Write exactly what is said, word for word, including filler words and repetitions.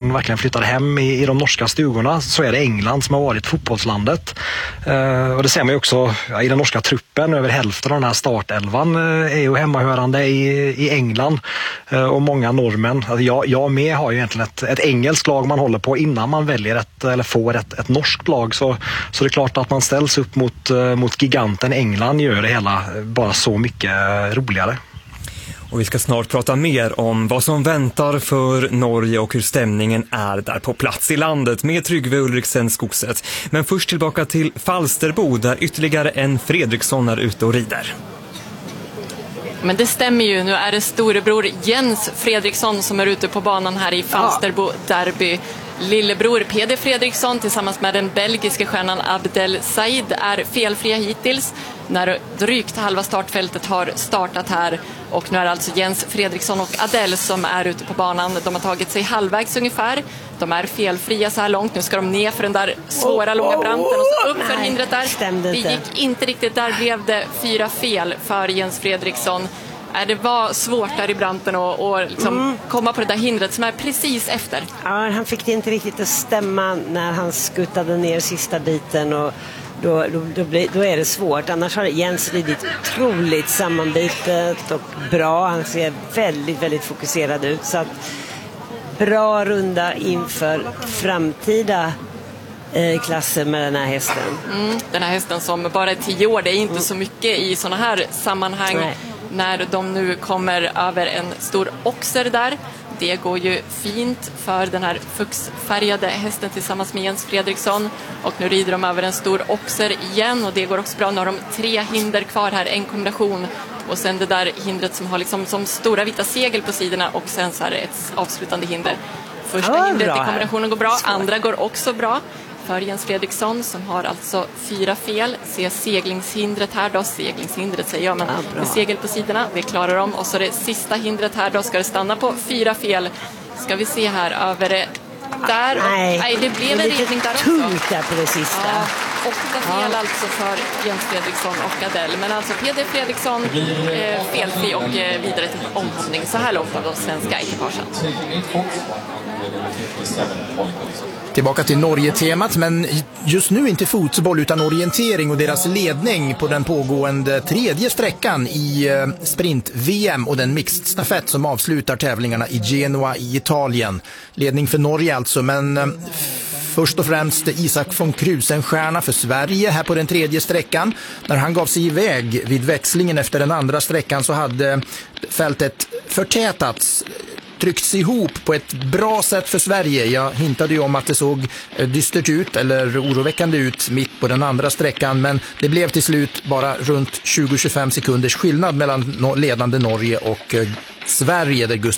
man verkligen flyttar hem i, i de norska stugorna, så är det England som har varit fotbollslandet. Uh, och det ser man ju också ja, i den norska truppen. Över hälften av den här startelvan uh, är ju hemmahörande i, i England. Uh, och många norrmän. Alltså jag, jag med har ju egentligen ett, ett engelskt lag man håller på innan man väljer ett, eller får ett, ett norskt lag. Så, så det är klart att man ställs upp mot, uh, mot giganten England gör det hela bara så mycket uh, roligare. Och vi ska snart prata mer om vad som väntar för Norge och hur stämningen är där på plats i landet med Tryggve Ulriksen Skogset. Men först tillbaka till Falsterbo där ytterligare en Fredriksson är ute och rider. Men det stämmer ju, nu är det storebror Jens Fredriksson som är ute på banan här i Falsterbo derby. Lillebror Peder Fredriksson tillsammans med den belgiska stjärnan Abdel Said är felfria hittills när drygt halva startfältet har startat här, och nu är det alltså Jens Fredriksson och Adel som är ute på banan. De har tagit sig halvvägs ungefär, de är felfria så här långt. Nu ska de ner för den där svåra oh, långa branten och så upp för nej, hindret där. Det gick inte riktigt, där blev det fyra fel för Jens Fredriksson. Det var svårt där i branten att och liksom mm. komma på det där hindret som är precis efter. Ja, han fick det inte riktigt att stämma när han skuttade ner sista biten, och då, då, då, blir, då är det svårt. Annars har Jens ridit otroligt sammanbitet och bra. Han ser väldigt, väldigt fokuserad ut. Så att bra runda inför framtida eh, klasser med den här hästen. Mm, den här hästen som bara är tio år, det är inte mm. så mycket i såna här sammanhang. Nej. När de nu kommer över en stor oxer där. Det går ju fint för den här fuxfärgade hästen tillsammans med Jens Fredriksson. Och nu rider de över en stor oxer igen, och det går också bra. Nu har de tre hinder kvar här, en kombination. Och sen det där hindret som har liksom som stora vita segel på sidorna, och sen så här ett avslutande hinder. Första ja, hindret i kombinationen går bra, andra går också bra för Jens Fredriksson som har alltså fyra fel. Se seglingshindret här då, seglingshindret säger jag, men ja, med segel på sidorna, det klarar de. Och så det sista hindret här då, ska det stanna på fyra fel. Ska vi se här över det där. Nej, nej det blev en ridning där också. Tungt där på det sista. Ja, åtta fel ja. alltså för Jens Fredriksson och Adel. Men alltså Peder Fredriksson eh, felfri och eh, vidare till omhoppning så här långt av de svenska ekipagen. Tillbaka till Norge-temat, men just nu inte fotboll utan orientering och deras ledning på den pågående tredje sträckan i sprint-V M och den mixed-stafett som avslutar tävlingarna i Genua i Italien. Ledning för Norge alltså, men först och främst Isak von Krusenstjerna för Sverige här på den tredje sträckan. När han gav sig iväg vid växlingen efter den andra sträckan så hade fältet förtätats, tryckts ihop på ett bra sätt för Sverige. Jag hintade ju om att det såg dystert ut eller oroväckande ut mitt på den andra sträckan, men det blev till slut bara runt tjugo till tjugofem sekunders skillnad mellan ledande Norge och Sverige, där Gustav